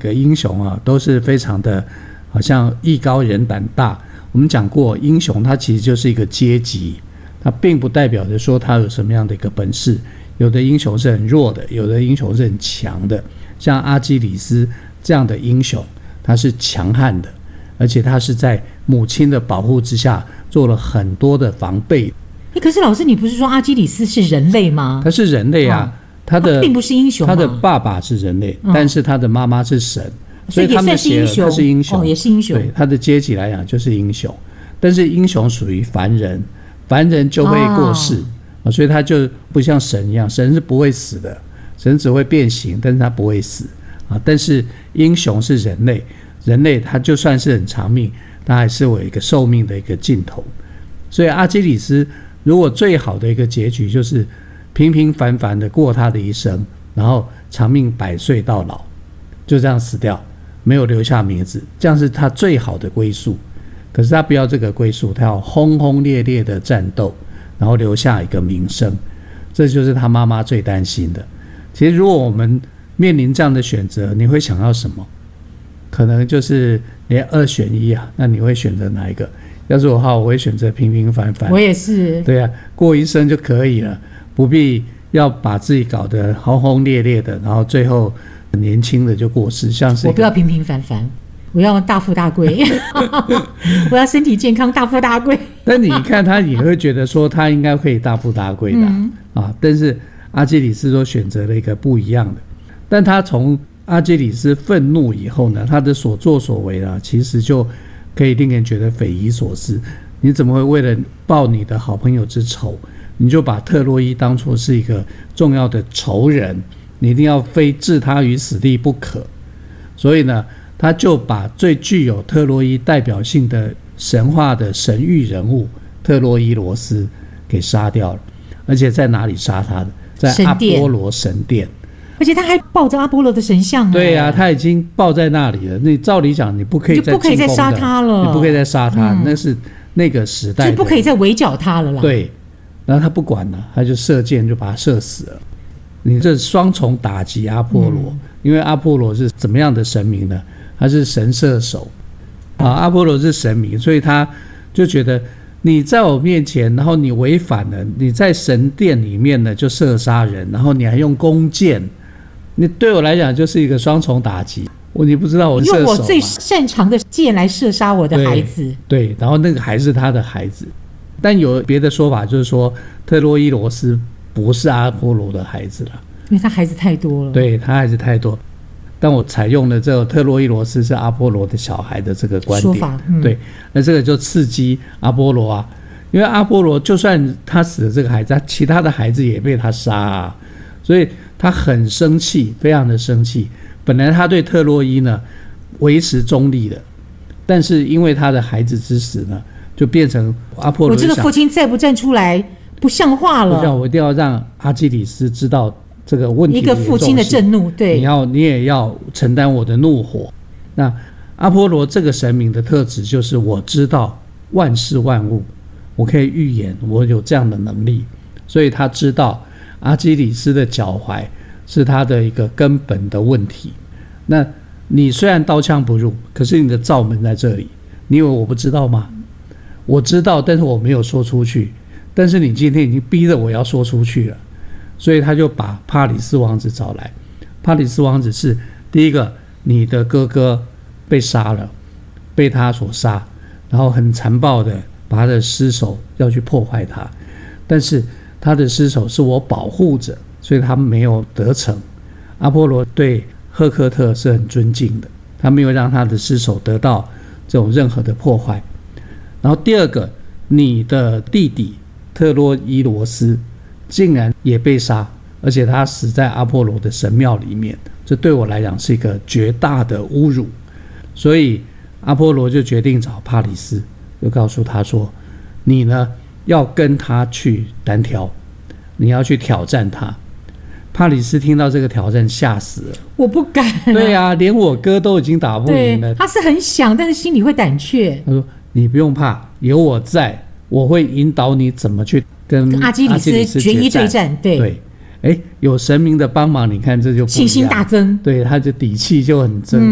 个英雄啊，都是非常的好像艺高人胆大。我们讲过，英雄他其实就是一个阶级，他并不代表着说他有什么样的一个本事。有的英雄是很弱的，有的英雄是很强的。像阿基里斯这样的英雄，他是强悍的，而且他是在母亲的保护之下做了很多的防备。 可是老师，你不是说阿基里斯是人类吗？ 他是人类啊，他并不是英雄。 他的爸爸是人类，但是他的妈妈是神，所以他们写了他是英雄， 也是英雄。 对，他的阶级来讲就是英雄，但是英雄属于凡人，凡人就会过世，所以他就不像神一样，神是不会死的，神只会变形，但是他不会死啊。但是英雄是人类，人类他就算是很长命，他还是有一个寿命的一个尽头。所以阿基里斯如果最好的一个结局就是平平凡凡的过他的一生，然后长命100岁到老，就这样死掉，没有留下名字，这样是他最好的归宿。可是他不要这个归宿，他要轰轰烈烈的战斗，然后留下一个名声，这就是他妈妈最担心的。其实如果我们面临这样的选择，你会想要什么？可能就是连2选1啊，那你会选择哪一个？要是我的话，我会选择平平凡凡。 我也是。 对啊，过一生就可以了，不必要把自己搞得轰轰烈烈的，然后最后年轻的就过世。像是我不要平平凡凡，我要大富大贵，我要身体健康，大富大贵。 但你看他也会觉得说他应该可以大富大贵的啊，但是阿基里斯都选择了一个不一样的。但他从阿基里斯愤怒以后呢，他的所作所为啊，其实就可以令人觉得匪夷所思。你怎么会为了报你的好朋友之仇，你就把特洛伊当作是一个重要的仇人，你一定要非置他于死地不可。所以呢，他就把最具有特洛伊代表性的神话的神谕人物特洛伊罗斯给杀掉了。而且在哪里杀他的？在阿波罗神殿。 而且他还抱着阿波罗的神像。 对啊，他已经抱在那里了。你照理讲，你不可以再进攻的， 就不可以再杀他了。 你不可以再杀他，那是那个时代的， 就不可以再围剿他了啦。 对，然后他不管了，他就射箭就把他射死了。你这双重打击阿波罗，因为阿波罗是怎么样的神明呢？他是神射手啊，阿波罗是神明，所以他就觉得你在我面前，然后你违反了，你在神殿里面呢就射杀人，然后你还用弓箭。你对我来讲就是一个双重打击，你不知道我射手用我最擅长的箭来射杀我的孩子。 对，然后那个还是他的孩子。但有别的说法，就是说特洛伊罗斯不是阿波罗的孩子了， 因为他孩子太多了。 对，他孩子太多。但我采用了这个特洛伊罗斯是阿波罗的小孩的这个观点说法，对，那这个就刺激阿波罗啊，因为阿波罗就算他死了这个孩子，其他的孩子也被他杀啊，所以他很生气，非常的生气。本来他对特洛伊呢维持中立的，但是因为他的孩子之死呢，就变成阿波罗。 我这个父亲再不站出来，不像话了。 不像，我一定要让阿基里斯知道这个问题的严重性， 一个父亲的震怒，对， 你也要承担我的怒火。那阿波罗这个神明的特质就是我知道万事万物，我可以预言，我有这样的能力，所以他知道阿基里斯的脚踝是他的一个根本的问题。那你虽然刀枪不入，可是你的罩门在这里，你以为我不知道吗？我知道，但是我没有说出去。但是你今天已经逼着我要说出去了，所以他就把帕里斯王子找来。帕里斯王子是第一个，你的哥哥被杀了，被他所杀，然后很残暴的把他的尸首要去破坏他，但是他的尸首是我保护着，所以他没有得逞。阿波罗对赫克特是很尊敬的，他没有让他的尸首得到这种任何的破坏。然后第二个，你的弟弟特洛伊罗斯竟然也被杀，而且他死在阿波罗的神庙里面，这对我来讲是一个绝大的侮辱。所以阿波罗就决定找帕里斯，就告诉他说，你呢要跟他去单挑，你要去挑战他。帕里斯听到这个挑战吓死了， 我不敢对啊，连我哥都已经打不赢了。 他是很想，但是心里会胆怯。 他说你不用怕，有我在，我会引导你怎么去跟阿基里斯决一对战。对， 有神明的帮忙，你看这就不一样， 信心大增。 对，他的底气就很增。